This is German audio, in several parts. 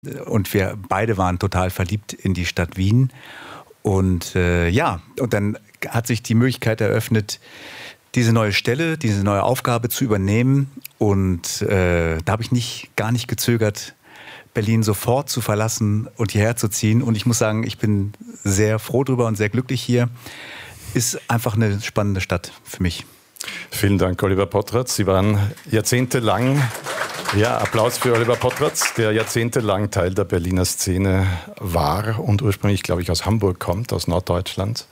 Und wir beide waren total verliebt in die Stadt Wien. Und und dann hat sich die Möglichkeit eröffnet, diese neue Stelle, diese neue Aufgabe zu übernehmen. Und da habe ich gar nicht gezögert, Berlin sofort zu verlassen und hierher zu ziehen. Und ich muss sagen, ich bin sehr froh drüber und sehr glücklich hier. Ist einfach eine spannende Stadt für mich. Vielen Dank, Oliver Potratz. Sie waren jahrzehntelang, Applaus für Oliver Potratz, der jahrzehntelang Teil der Berliner Szene war und ursprünglich, glaube ich, aus Hamburg kommt, aus Norddeutschland.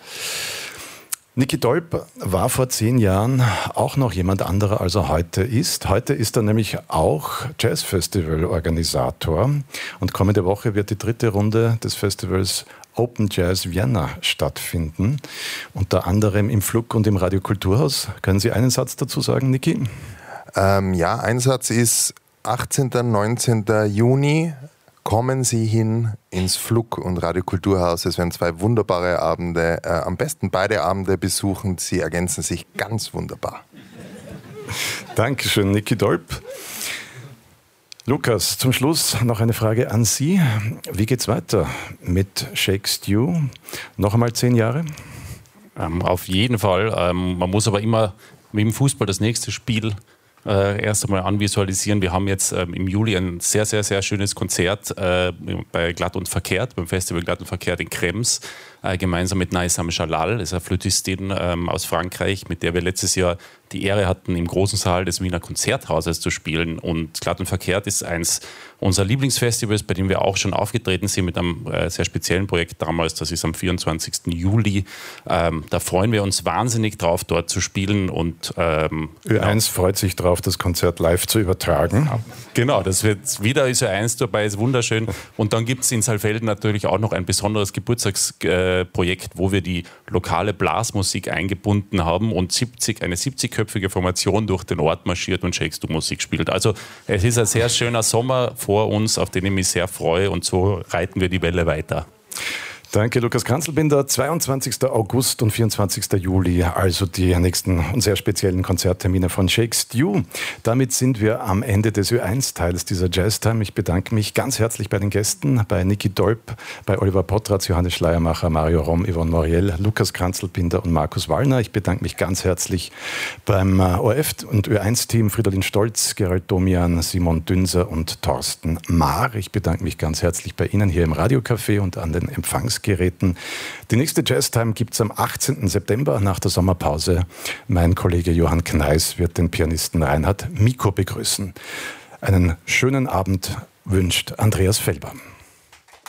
Niki Dolp war vor 10 Jahren auch noch jemand anderer, als er heute ist. Heute ist er nämlich auch Jazzfestival-Organisator. Und kommende Woche wird die 3. Runde des Festivals Open Jazz Vienna stattfinden. Unter anderem im Flug und im Radio Kulturhaus. Können Sie einen Satz dazu sagen, Niki? Ein Satz ist 18. und 19. Juni. Kommen Sie hin ins Flug und Radio Kulturhaus. Es werden 2 wunderbare Abende. Am besten beide Abende besuchen. Sie ergänzen sich ganz wunderbar. Dankeschön, Niki Dolp. Lukas, zum Schluss noch eine Frage an Sie. Wie geht's weiter mit Shake Stew? Noch einmal 10 Jahre? Auf jeden Fall. Man muss aber immer wie im Fußball das nächste Spiel erst einmal anvisualisieren. Wir haben jetzt im Juli ein sehr, sehr, sehr schönes Konzert bei Glatt und Verkehrt, beim Festival Glatt und Verkehrt in Krems, gemeinsam mit Naisam Jalal, das ist eine Flötistin aus Frankreich, mit der wir letztes Jahr die Ehre hatten, im großen Saal des Wiener Konzerthauses zu spielen. Und Glatt und Verkehrt ist eins unserer Lieblingsfestivals, bei dem wir auch schon aufgetreten sind mit einem sehr speziellen Projekt damals. Das ist am 24. Juli. Da freuen wir uns wahnsinnig drauf, dort zu spielen. Und Ö1 freut sich drauf, das Konzert live zu übertragen. Genau, das wird wieder Ö1 dabei, ist wunderschön. Und dann gibt es in Saalfelden natürlich auch noch ein besonderes Geburtstagsprojekt, wo wir die lokale Blasmusik eingebunden haben und eine 70-köpfige Formation durch den Ort marschiert und Shake Stew Musik spielt. Also es ist ein sehr schöner Sommer vor uns, auf den ich mich sehr freue, und so reiten wir die Welle weiter. Danke, Lukas Kranzlbinder. 22. August und 24. Juli, also die nächsten und sehr speziellen Konzerttermine von Shake Stew. Damit sind wir am Ende des Ö1-Teils dieser Jazztime. Ich bedanke mich ganz herzlich bei den Gästen, bei Niki Dolp, bei Oliver Potratz, Johannes Schleiermacher, Mario Romm, Yvonne Moriel, Lukas Kranzlbinder und Markus Wallner. Ich bedanke mich ganz herzlich beim ORF und Ö1-Team Fridolin Stolz, Gerald Domian, Simon Dünser und Thorsten Maar. Ich bedanke mich ganz herzlich bei Ihnen hier im Radiocafé und an den Empfangsgeräten. Die nächste Jazztime gibt es am 18. September nach der Sommerpause. Mein Kollege Johann Kneis wird den Pianisten Reinhard Miko begrüßen. Einen schönen Abend wünscht Andreas Felber.